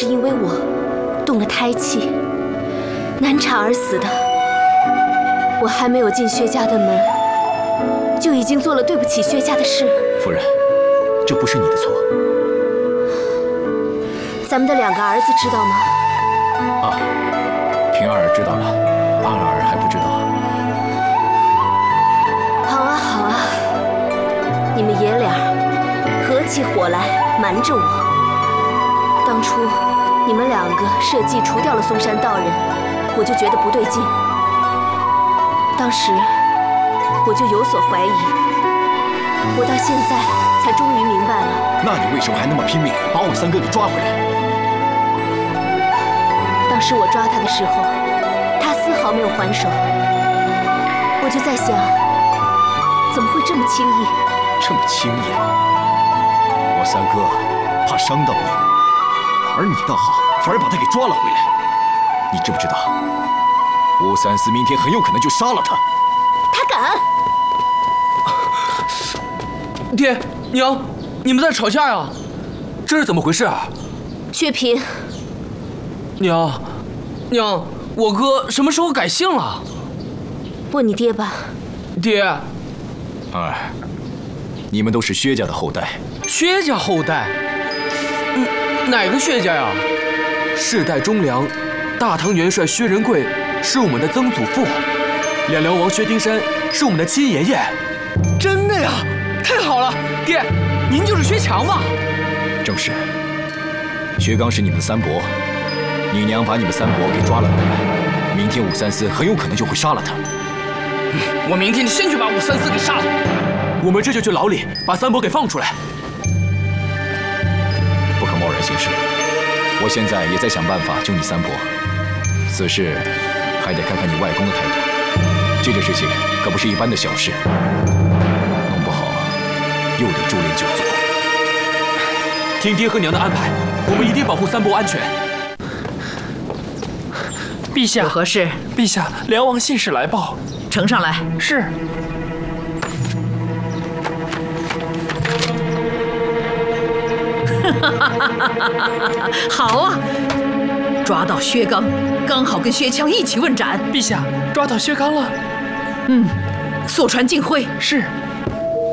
是因为我动了胎气，难产而死的。我还没有进薛家的门，就已经做了对不起薛家的事。 夫人，这不是你的错。 咱们的2个儿子知道吗？ 啊，平儿知道了，安儿还不知道。 好啊好啊，你们爷俩合起伙来瞒着我。当初你们2个设计除掉了嵩山道人，我就觉得不对劲。当时我就有所怀疑，我到现在才终于明白了。 那你为什么还那么拼命把我三哥给抓回来？ 当时我抓他的时候，他丝毫没有还手，我就在想，怎么会这么轻易？ 这么轻易？我三哥怕伤到你，而你倒好，反而把他给抓了回来。你知不知道，吴三思明天很有可能就杀了他。 他敢！ 爹娘，你们在吵架呀？这是怎么回事啊？ 薛平， 娘，我哥什么时候改姓了？ 问你爹吧。 爹， 儿，你们都是薛家的后代。 薛家后代？哪个薛家呀？世代忠良，大唐元帅薛仁贵是我们的曾祖父，两辽王薛丁山是我们的亲爷爷。真的呀？太好了，爹，您就是薛强吧？ 正是。薛刚是你们的三伯，你娘把你们三伯给抓了回来，明天武三思很有可能就会杀了他。 我明天就先去把武三思给杀了。我们这就去牢里把三伯给放出来。 不可贸然行事，我现在也在想办法救你三伯，此事还得看看你外公的态度。这件事情可不是一般的小事，弄不好又得株连九族。 听爹和娘的安排，我们一定保护三伯安全。 陛下， 有何事？ 陛下，辽王信使来报。 呈上来。 是。 好啊，抓到薛刚，刚好跟薛强一起问斩。 陛下，抓到薛刚了。 速传进会。 是。